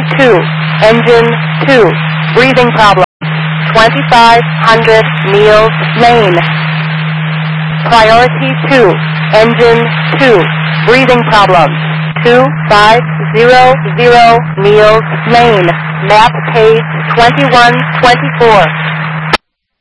2, engine 2, breathing problem. 2500 Niels Lane. Priority 2, engine 2, breathing problem. 2500 Niels Lane. Map page 2124.